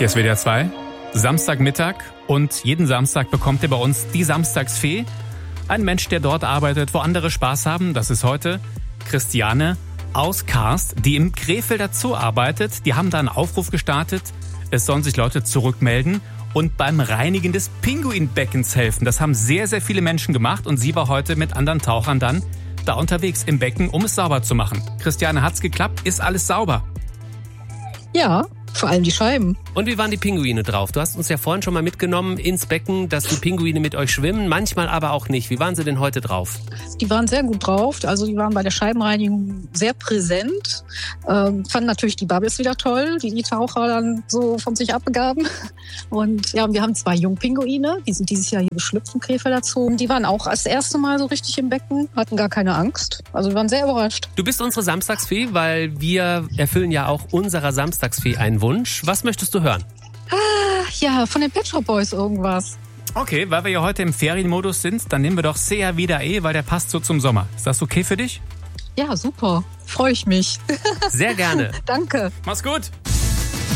Hier ist WDR 2, Samstagmittag und jeden Samstag bekommt ihr bei uns die Samstagsfee. Ein Mensch, der dort arbeitet, wo andere Spaß haben. Das ist heute Christiane aus Karst, die im Krefelder Zoo arbeitet. Die haben da einen Aufruf gestartet. Es sollen sich Leute zurückmelden und beim Reinigen des Pinguinbeckens helfen. Das haben sehr, sehr viele Menschen gemacht und sie war heute mit anderen Tauchern dann da unterwegs im Becken, um es sauber zu machen. Christiane, hat's geklappt? Ist alles sauber? Ja, vor allem die Scheiben. Und wie waren die Pinguine drauf? Du hast uns ja vorhin schon mal mitgenommen ins Becken, dass die Pinguine mit euch schwimmen, manchmal aber auch nicht. Wie waren sie denn heute drauf? Die waren sehr gut drauf. Also die waren bei der Scheibenreinigung sehr präsent. Fanden natürlich die Bubbles wieder toll, die die Taucher dann so von sich abbegaben. Und ja, wir haben 2 Jungpinguine, die sind dieses Jahr hier geschlüpft im Krefelder Zoo. Die waren auch das erste Mal so richtig im Becken, hatten gar keine Angst. Also wir waren sehr überrascht. Du bist unsere Samstagsfee, weil wir erfüllen ja auch unserer Samstagsfee einen Wunsch. Was möchtest du hören? Ja, von den Pet Shop Boys irgendwas. Okay, weil wir ja heute im Ferienmodus sind, dann nehmen wir doch Sea Vida, weil der passt so zum Sommer. Ist das okay für dich? Ja, super. Freue ich mich. Sehr gerne. Danke. Mach's gut.